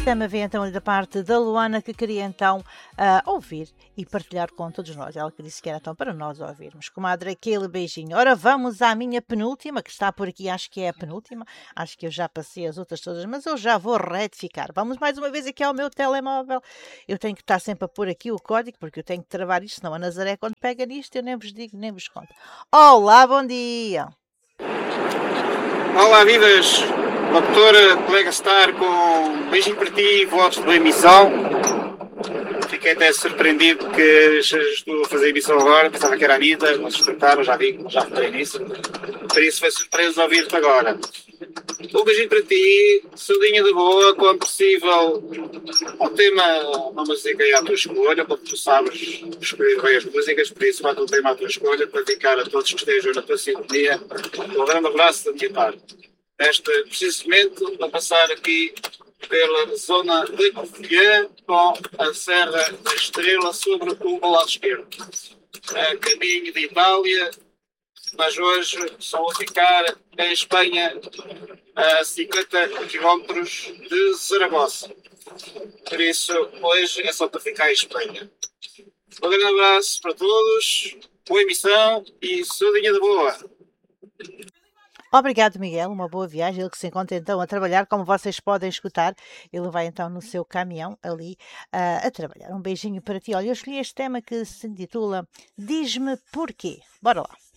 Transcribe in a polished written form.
tema vem então da parte da Luana, que queria então ouvir e partilhar com todos nós. Ela que disse que era então para nós ouvirmos. Comadre, aquele beijinho. Ora, vamos à minha penúltima, que está por aqui, acho que é a penúltima. Acho que eu já passei as outras todas, mas eu já vou retificar. Vamos mais uma vez aqui ao meu telemóvel. Eu tenho que estar sempre a pôr aqui o código, porque eu tenho que travar isto, senão a Nazaré, quando pega nisto, eu nem vos digo, nem vos conto. Olá, bom dia! Olá, vidas! Doutora, colega Star, com um beijinho para ti, votos da emissão. Fiquei até surpreendido que estou a fazer a emissão agora, pensava que era a Anitta, mas despertaram, já reparei nisso. Por isso foi surpresa ouvir-te agora. Um beijinho para ti, saudinha de boa, quando possível, um tema, uma música aí à tua escolha, porque tu sabes escolher bem as músicas, por isso vai um tema à tua escolha, para ficar a todos que estejam na tua sintonia. Um grande abraço da minha parte. Neste preciso momento, a passar aqui pela zona de Covilhã, com a Serra da Estrela sobre o lado esquerdo. A caminho de Itália, mas hoje só a ficar em Espanha a 50 km de Zaragoza. Por isso, hoje é só para ficar em Espanha. Um grande abraço para todos, boa emissão e saudinha de boa! Obrigado, Miguel, uma boa viagem. Ele que se encontra então a trabalhar, como vocês podem escutar, ele vai então no seu caminhão ali a trabalhar. Um beijinho para ti. Olha, eu escolhi este tema que se intitula Diz-me Porquê. Bora lá.